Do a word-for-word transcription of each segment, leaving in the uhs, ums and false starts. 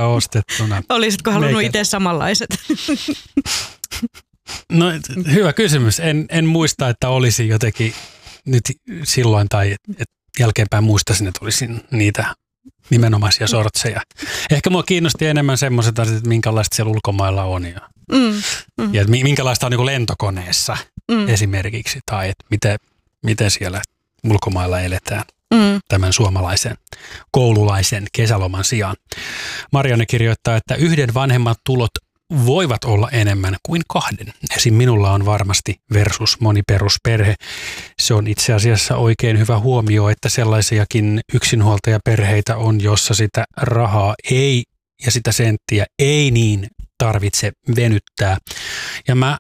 Netissä ostettuna. Olisitko halunnut Meikä. itse samanlaiset? No hyvä kysymys. En, en muista, että olisi jotenkin nyt silloin tai et jälkeenpäin muistaisin, että olisi niitä nimenomaisia sortseja. Ehkä mua kiinnosti enemmän semmoiset asiat, että minkälaista siellä ulkomailla on ja, Mm, mm. ja minkälaista on niin kuin lentokoneessa Mm. esimerkiksi tai että miten, miten siellä ulkomailla eletään Mm. tämän suomalaisen koululaisen kesäloman sijaan. Marianne kirjoittaa, että yhden vanhemmat tulot voivat olla enemmän kuin kahden. Esim. Minulla on varmasti versus moniperusperhe. Se on itse asiassa oikein hyvä huomio, että sellaisiakin yksinhuoltajaperheitä on, jossa sitä rahaa ei ja sitä senttiä ei niin tarvitse venyttää. Ja mä,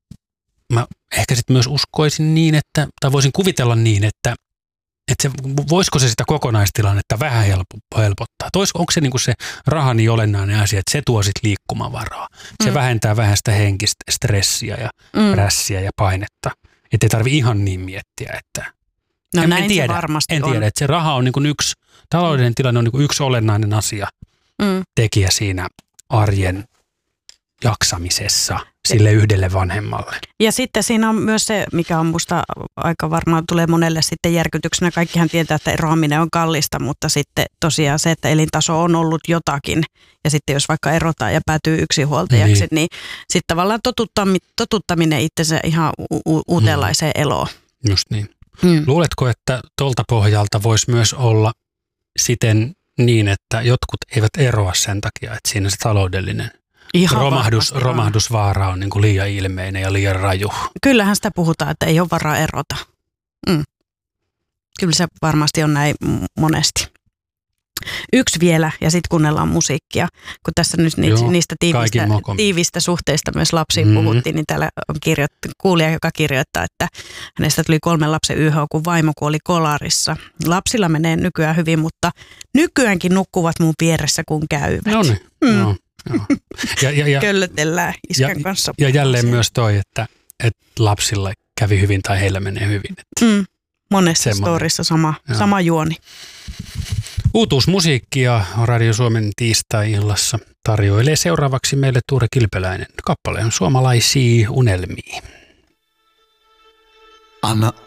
mä ehkä sitten myös uskoisin niin, että, tai voisin kuvitella niin, että että se, voisiko se sitä kokonaistilannetta vähän helpottaa? Tois, onko se niinku se raha niin olennainen asia, että se tuo sit liikkumavaraa? Se mm. vähentää vähän sitä henkistä stressiä ja mm. prässiä ja painetta. Että ei tarvitse ihan niin miettiä, että no en, näin en tiedä, se varmasti en on. tiedä, että se raha on niinku yksi, taloudellinen tilanne on niinku yksi olennainen asia, Mm. tekijä siinä arjen jaksamisessa sille yhdelle vanhemmalle. Ja sitten siinä on myös se, mikä on musta aika varmaan tulee monelle sitten järkytyksenä. Kaikkihan tietää, että eroaminen on kallista, mutta sitten tosiaan se, että elintaso on ollut jotakin. Ja sitten jos vaikka erotaan ja päätyy yksinhuoltajaksi, niin, niin sitten tavallaan totuttaminen, totuttaminen itsensä ihan u- uudenlaiseen mm. eloon. Just niin. Mm. Luuletko, että tuolta pohjalta voisi myös olla siten niin, että jotkut eivät eroa sen takia, että siinä se taloudellinen Ihan romahdus, varmasti romahdusvaara on niin kuin liian ilmeinen ja liian raju. Kyllähän sitä puhutaan, että ei ole varaa erota. Mm. Kyllä se varmasti on näin monesti. Yksi vielä ja sitten kuunnellaan musiikkia. Kun tässä nyt niitä, Joo, niistä tiivistä, tiivistä suhteista myös lapsiin mm-hmm. puhuttiin, niin täällä on kirjoitt- kuulija, joka kirjoittaa, että hänestä tuli kolmen lapsen Y H, kun vaimo kuoli kolarissa. Lapsilla menee nykyään hyvin, mutta nykyäänkin nukkuvat mun vieressä, kun käyvät. No niin, mm. joo. Joo. Ja, ja, ja, Köllötellään iskän ja, kanssa. Ja jälleen myös toi, että, että lapsilla kävi hyvin tai heillä menee hyvin. Mm. Monessa semmoinen. storissa sama, sama juoni. Uutuusmusiikkia Radio Suomen tiistai-illassa tarjoilee seuraavaksi meille Tuure Kilpeläinen. Kappale on Suomalaisia unelmia. Anna